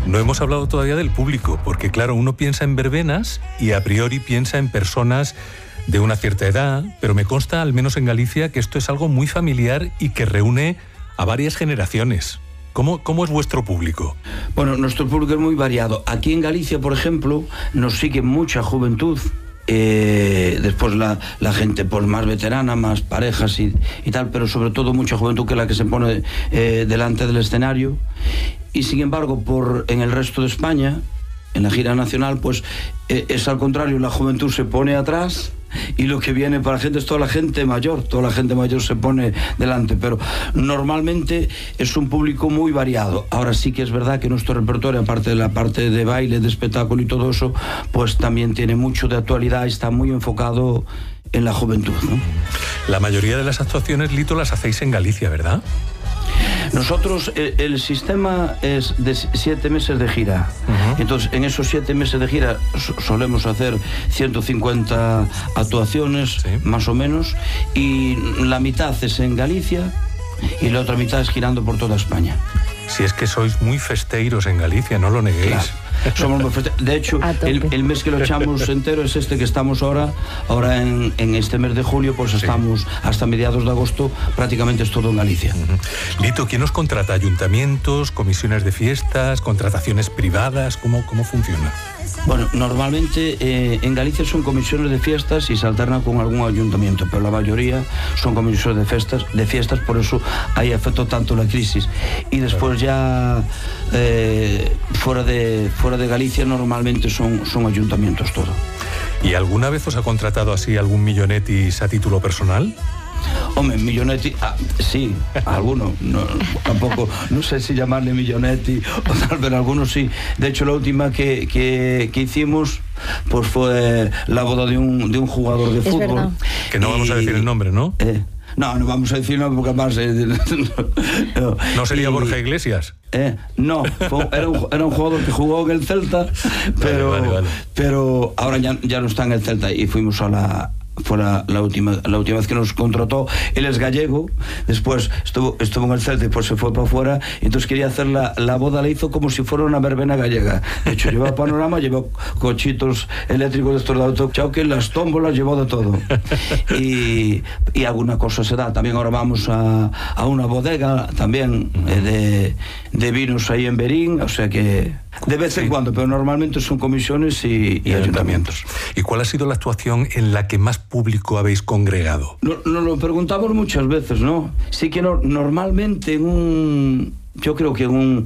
No hemos hablado todavía del público, porque claro, uno piensa en verbenas y a priori piensa en personas de una cierta edad, pero me consta, al menos en Galicia, que esto es algo muy familiar y que reúne a varias generaciones. ¿Cómo es vuestro público? Bueno, nuestro público es muy variado. Aquí en Galicia, por ejemplo, nos sigue mucha juventud. Después la gente pues más veterana, más parejas y tal, pero sobre todo mucha juventud, que es la que se pone delante del escenario. Y sin embargo, en el resto de España, en la gira nacional, pues es al contrario, la juventud se pone atrás y lo que viene para la gente es toda la gente mayor se pone delante, pero normalmente es un público muy variado. Ahora sí que es verdad que nuestro repertorio, aparte de la parte de baile, de espectáculo y todo eso, pues también tiene mucho de actualidad y está muy enfocado en la juventud, ¿no? La mayoría de las actuaciones, Lito, las hacéis en Galicia, ¿verdad? Nosotros, el sistema es de 7 meses de gira. Entonces, en esos 7 meses de gira solemos hacer 150 actuaciones, sí, más o menos, y la mitad es en Galicia y la otra mitad es girando por toda España. Si es que sois muy festeiros en Galicia, no lo neguéis. Claro. Somos muy festeiros. De hecho, el mes que lo echamos entero es este que estamos ahora en este mes de julio, pues estamos hasta mediados de agosto, prácticamente es todo en Galicia. Lito, ¿quién os contrata? ¿Ayuntamientos, comisiones de fiestas, contrataciones privadas? ¿Cómo funciona? Bueno, normalmente en Galicia son comisiones de fiestas y se alterna con algún ayuntamiento, pero la mayoría son comisiones de fiestas, por eso ahí afectó tanto la crisis. Y después ya fuera de Galicia normalmente son ayuntamientos todo. ¿Y alguna vez os ha contratado así algún millonetis a título personal? Hombre, millonetti, sí, algunos, no, tampoco, no sé si llamarle millonetti o tal, pero algunos sí. De hecho, la última que hicimos, pues fue la boda de un jugador de fútbol. Verdad. Que no vamos a decir el nombre, ¿no? No vamos a decir el nombre porque más... ¿No sería Borja Iglesias? No, era un jugador que jugó en el Celta, pero, vale. Pero ahora ya no está en el Celta y fuimos fue la última vez que nos contrató. Él es gallego, después estuvo en el Celta y pues se fue para afuera, y entonces quería hacer la boda, la hizo como si fuera una verbena gallega. De hecho, llevaba panorama, llevó cochitos eléctricos de estos de autochoque, las tómbolas, llevó de todo. Y alguna cosa se da. También ahora vamos a una bodega también de vinos ahí en Berín, o sea que de vez en cuando, pero normalmente son comisiones y ayuntamientos. ¿Y cuál ha sido la actuación en la que más público habéis congregado? Nos lo preguntamos muchas veces, ¿no? Sí que normalmente yo creo que en un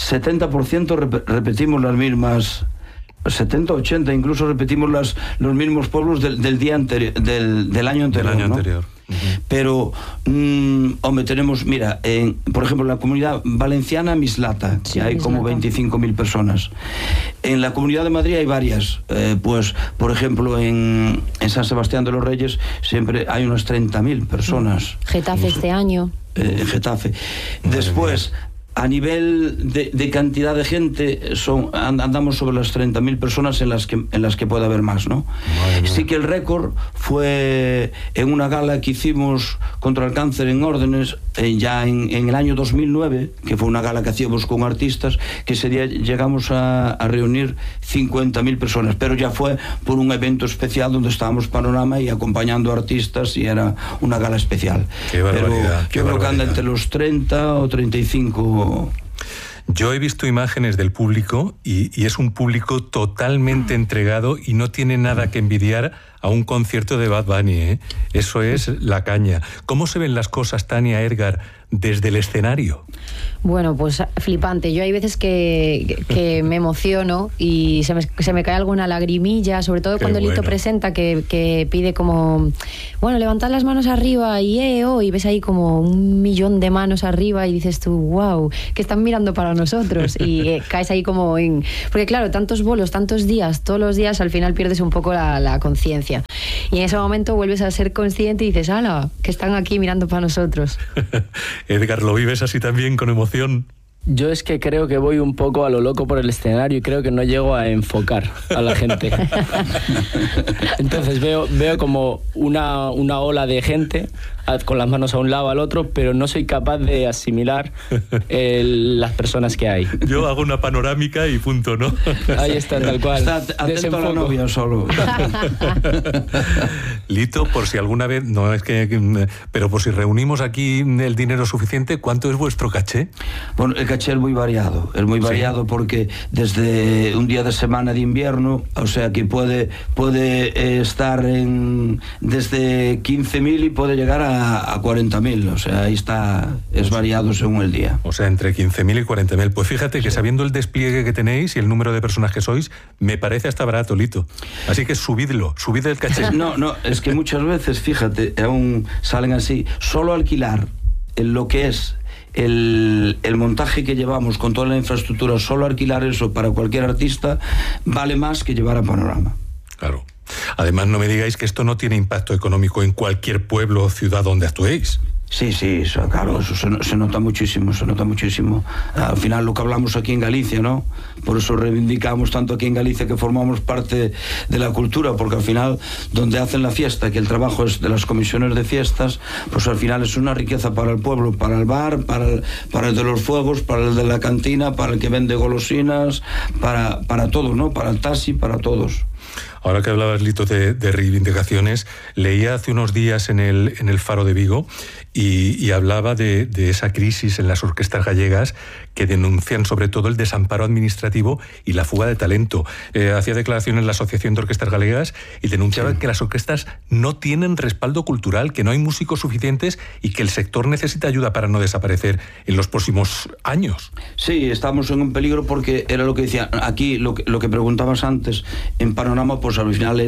70% repetimos las mismas, 70, 80, incluso repetimos los mismos pueblos del día anterior, del año anterior. Del año anterior. Pero, hombre, tenemos, mira, por ejemplo, en la comunidad valenciana, Mislata, que hay como 25.000 personas. En la Comunidad de Madrid hay varias, pues, por ejemplo, en San Sebastián de los Reyes siempre hay unas 30.000 personas. Getafe este año. Getafe. Después, a nivel de cantidad de gente, andamos sobre las 30.000 personas en las que puede haber más, ¿no? Sí que el récord fue en una gala que hicimos contra el cáncer en Órdenes, ya en el año 2009, que fue una gala que hacíamos con artistas, que ese día llegamos a reunir 50.000 personas, pero ya fue por un evento especial donde estábamos Panorama y acompañando a artistas, y era una gala especial. Qué barbaridad, pero yo creo que anda entre los 30 o 35. Yo he visto imágenes del público y es un público totalmente entregado y no tiene nada que envidiar a un concierto de Bad Bunny, ¿eh? Eso es la caña. ¿Cómo se ven las cosas, Tania, Edgar, desde el escenario? Bueno, pues flipante. Yo hay veces que me emociono y se me cae alguna lagrimilla, sobre todo cuando Lito presenta, que pide como, bueno, levantad las manos arriba y ves ahí como 1.000.000 de manos arriba y dices tú, wow, que están mirando para nosotros, y caes ahí como porque claro, tantos bolos, tantos días, todos los días, al final pierdes un poco la conciencia. Y en ese momento vuelves a ser consciente y dices, ¡hala!, que están aquí mirando para nosotros. Edgar, ¿lo vives así también, con emoción? Yo es que creo que voy un poco a lo loco por el escenario y creo que no llego a enfocar a la gente. Entonces veo como una ola de gente con las manos a un lado al otro, pero no soy capaz de asimilar las personas que hay. Yo hago una panorámica y punto, ¿no? Ahí está, tal cual. Está atento a la novia solo. Lito, por si alguna vez, no es que, pero por si reunimos aquí el dinero suficiente, ¿cuánto es vuestro caché? Bueno, el caché es muy variado, porque desde un día de semana de invierno, o sea que puede estar desde 15.000 y puede llegar a 40.000, o sea, ahí está, es variado según el día. O sea, entre 15.000 y 40.000. Pues fíjate que sabiendo el despliegue que tenéis y el número de personas que sois, me parece hasta barato, Lito. Así que subid el caché. No, es que muchas veces, fíjate, aún salen así, solo alquilar en lo que es el montaje que llevamos con toda la infraestructura, solo alquilar eso para cualquier artista vale más que llevar a Panorama. Claro. Además, no me digáis que esto no tiene impacto económico en cualquier pueblo o ciudad donde actuéis. Sí, eso, claro, eso se nota muchísimo. Al final lo que hablamos aquí en Galicia, ¿no? Por eso reivindicamos tanto aquí en Galicia que formamos parte de la cultura, porque al final donde hacen la fiesta, que el trabajo es de las comisiones de fiestas, pues al final es una riqueza para el pueblo, para el bar, para el de los fuegos, para el de la cantina, para el que vende golosinas, para todos, ¿no? Para el taxi, para todos. Ahora que hablabas, Lito, de reivindicaciones, leía hace unos días en el Faro de Vigo y hablaba de esa crisis en las orquestas gallegas que denuncian sobre todo el desamparo administrativo y la fuga de talento. Hacía declaraciones la Asociación de Orquestas Galegas y denunciaba que las orquestas no tienen respaldo cultural, que no hay músicos suficientes y que el sector necesita ayuda para no desaparecer en los próximos años. Sí, estamos en un peligro porque era lo que decía aquí, lo que preguntabas antes, en Panorama, pues al final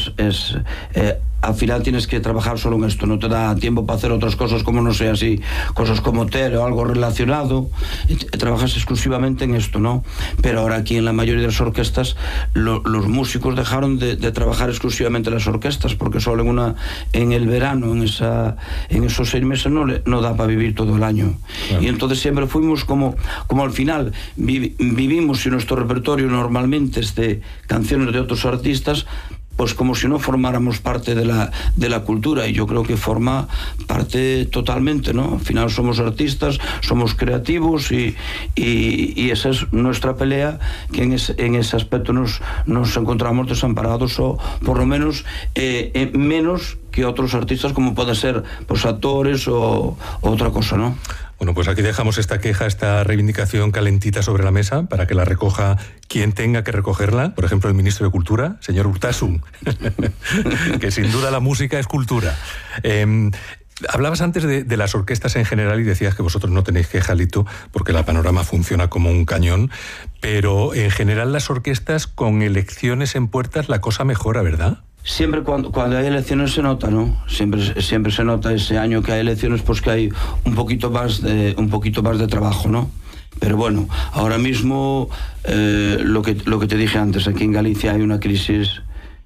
al final tienes que trabajar solo en esto, no te da tiempo para hacer otras cosas como, no sé, así, cosas como tele o algo relacionado, trabajas exclusivamente en esto, ¿no? Pero ahora aquí en la mayoría de las orquestas los músicos dejaron de trabajar exclusivamente en las orquestas, porque solo en el verano, en esos 6 meses no da para vivir todo el año. Claro. Y entonces siempre fuimos como al final vivimos, y nuestro repertorio normalmente es de canciones de otros artistas, pues como si no formáramos parte de la cultura, y yo creo que forma parte totalmente, ¿no? Al final somos artistas, somos creativos y esa es nuestra pelea, que en ese aspecto nos encontramos desamparados, o por lo menos menos que otros artistas, como pueden ser pues actores o otra cosa, ¿no? Bueno, pues aquí dejamos esta queja, esta reivindicación calentita sobre la mesa para que la recoja quien tenga que recogerla. Por ejemplo, el ministro de Cultura, señor Urtasun, que sin duda la música es cultura. Hablabas antes de las orquestas en general y decías que vosotros no tenéis queja, Lito, porque la Panorama funciona como un cañón, pero en general las orquestas con elecciones en puertas la cosa mejora, ¿verdad? Siempre cuando hay elecciones se nota, ¿no? Siempre se nota ese año que hay elecciones, pues que hay un poquito más de trabajo, ¿no? Pero bueno, ahora mismo lo que te dije antes, aquí en Galicia hay una crisis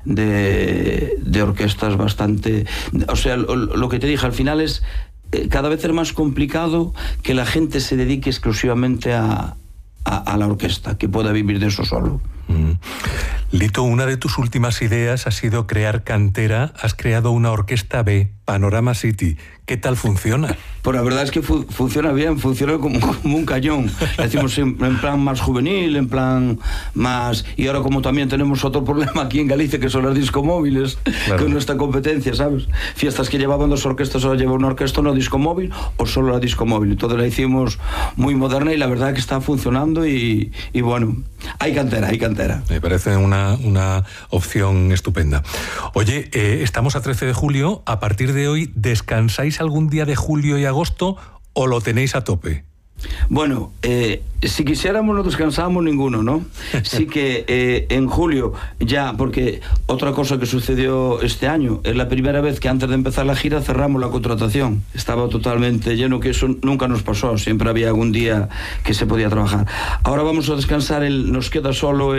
de orquestas bastante... O sea, lo que te dije al final es cada vez es más complicado que la gente se dedique exclusivamente a la orquesta, que pueda vivir de eso solo. Lito, una de tus últimas ideas ha sido crear cantera. Has creado una orquesta B, Panorama City. ¿Qué tal funciona? Pues la verdad es que funciona bien, funciona como un cañón. Lo decimos en plan más juvenil, en plan más... Y ahora como también tenemos otro problema aquí en Galicia, que son las discomóviles, claro, con nuestra competencia, ¿sabes? Fiestas que llevaban 2 orquestas, ahora lleva una orquesta, una discomóvil o solo la discomóvil. Entonces la hicimos muy moderna y la verdad que está funcionando y bueno, hay cantera. Me parece una opción estupenda. Oye, estamos a 13 de julio. A partir de hoy, ¿descansáis algún día de julio y agosto o lo tenéis a tope? Bueno, si quisiéramos no descansamos ninguno, ¿no? Sí que en julio ya, porque otra cosa que sucedió este año, es la primera vez que antes de empezar la gira cerramos la contratación. Estaba totalmente lleno, que eso nunca nos pasó, siempre había algún día que se podía trabajar. Ahora vamos a descansar, nos queda solo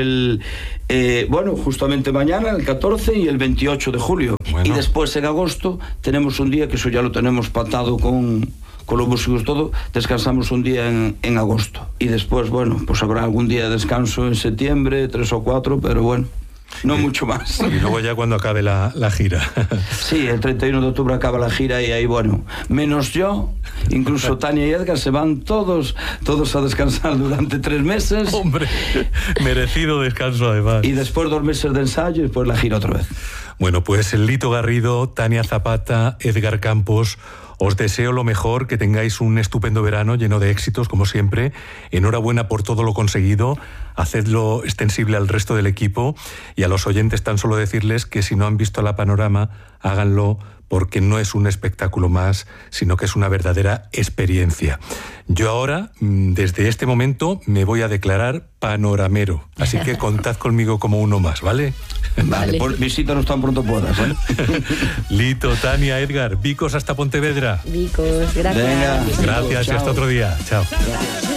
justamente mañana, el 14 y el 28 de julio. Bueno. Y después en agosto tenemos un día, que eso ya lo tenemos pactado con los músicos, todo, descansamos un día en agosto. Y después, bueno, pues habrá algún día de descanso en septiembre, 3 o 4, pero bueno. no mucho más. Y luego ya cuando acabe la gira. Sí, el 31 de octubre acaba la gira y ahí, bueno, menos yo, incluso Tania y Edgar se van todos a descansar durante 3 meses. Hombre, merecido descanso además. Y después 2 meses de ensayo y después la gira otra vez. Bueno, pues Lito Garrido, Tania Zapata, Edgar Campos, os deseo lo mejor, que tengáis un estupendo verano lleno de éxitos, como siempre. Enhorabuena por todo lo conseguido. Hacedlo extensible al resto del equipo, y a los oyentes tan solo decirles que si no han visto la Panorama, háganlo, porque no es un espectáculo más, sino que es una verdadera experiencia. Yo ahora, desde este momento, me voy a declarar panoramero, así que contad conmigo como uno más, ¿vale? Vale, pues visítanos tan pronto puedas, ¿eh? Lito, Tania, Edgar, Vicos hasta Pontevedra. Vicos, gracias. Venga. Gracias, y hasta otro día. Chao.